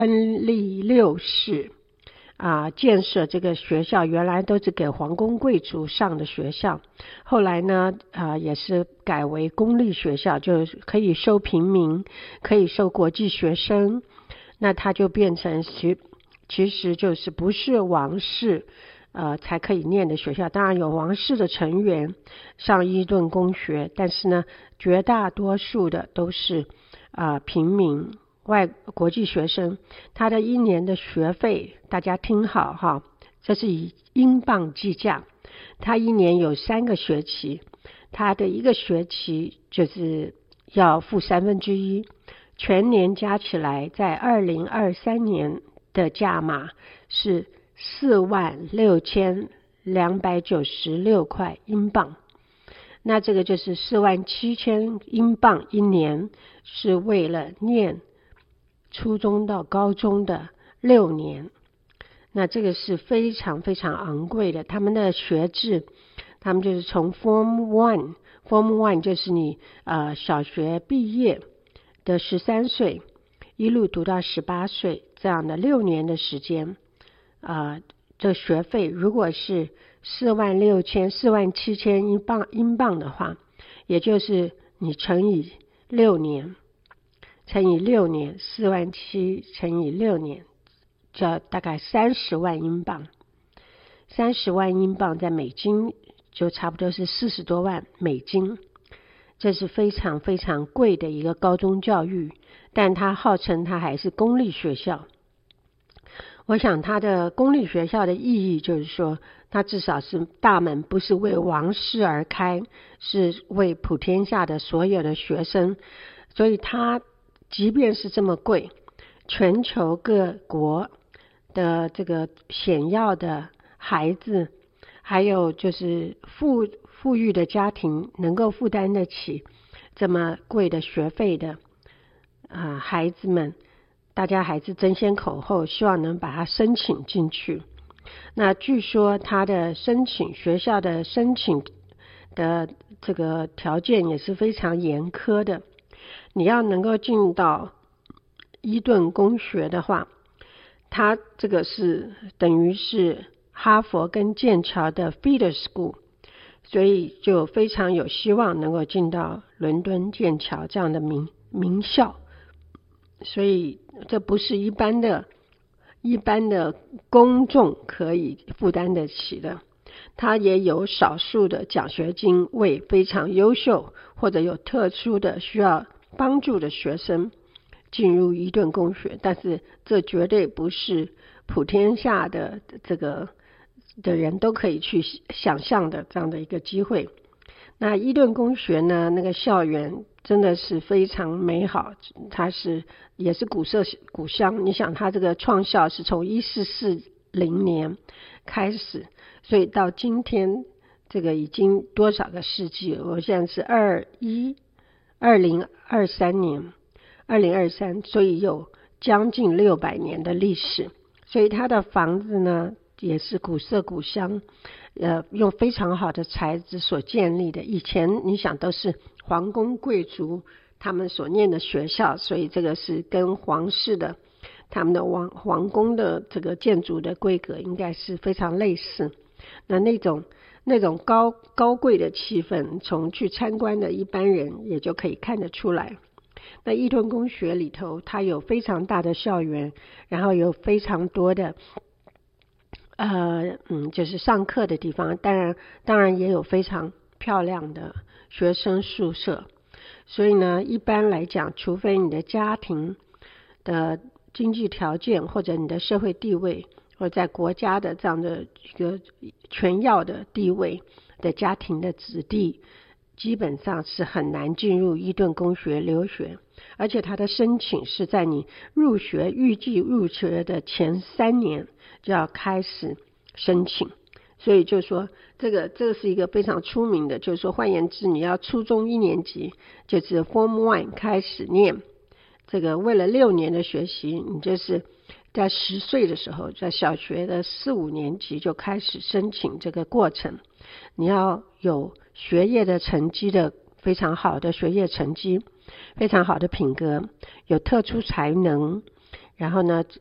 亨利六世建设这个学校，原来都是给皇宫贵族上的学校，后来呢也是改为公立学校，就是可以收平民，可以收国际学生，那它就变成其实就是不是王室才可以念的学校，当然有王室的成员上伊顿公学，但是呢绝大多数的都是平民国际学生。他的一年的学费，大家听好哈，这是以英镑计价，他一年有3个学期，他的一个学期就是要付1/3，全年加起来在2023年的价码是46296块英镑，那这个就是47000英镑一年，是为了念初中到高中的6年，那这个是非常非常昂贵的。他们的学制，他们就是从 Form 1就是你小学毕业的13岁一路读到18岁，这样的6年的时间这学费如果是47000英镑的话，也就是你乘以6年47000乘以6年，就大概30万英镑。30万英镑在美金就差不多是40多万美金，这是非常非常贵的一个高中教育，但它号称它还是公立学校。我想它的公立学校的意义就是说，它至少是大门不是为王室而开，是为普天下的所有的学生，所以它即便是这么贵，全球各国的这个显要的孩子，还有就是富裕的家庭能够负担得起这么贵的学费的孩子们，大家还是争先恐后希望能把它申请进去。那据说他的学校的申请的这个条件也是非常严苛的，你要能够进到伊顿公学的话，它这个是等于是哈佛跟剑桥的 feeder school， 所以就非常有希望能够进到伦敦剑桥这样的名校，所以这不是一般的公众可以负担得起的。它也有少数的奖学金为非常优秀或者有特殊的需要帮助的学生进入伊顿公学，但是这绝对不是普天下的人都可以去想象的这样的一个机会。那伊顿公学呢，那个校园真的是非常美好，它也是古色古香。你想它这个创校是从1440年开始，所以到今天这个已经多少个世纪了，我现在是2023年，2023，所以有将近600年的历史。所以它的房子呢也是古色古香，用非常好的材质所建立的。以前你想都是皇宫贵族他们所念的学校，所以这个是跟皇室的他们的皇宫的这个建筑的规格应该是非常类似。那种高贵的气氛，从去参观的一般人也就可以看得出来。那伊顿公学里头，它有非常大的校园，然后有非常多的就是上课的地方，当然也有非常漂亮的学生宿舍。所以呢，一般来讲，除非你的家庭的经济条件或者你的社会地位，或者在国家的这样的一个权要的地位的家庭的子弟，基本上是很难进入伊顿公学留学，而且它的申请是在你预计入学的前3年就要开始申请。所以就是说这个是一个非常出名的，就是说换言之，你要初中1年级就是 Form 1开始念，这个为了6年的学习，你就是在10岁的时候，在小学的4、5年级就开始申请这个过程。你要有学业的成绩的非常好的学业成绩，非常好的品格，有特殊才能， 然后呢，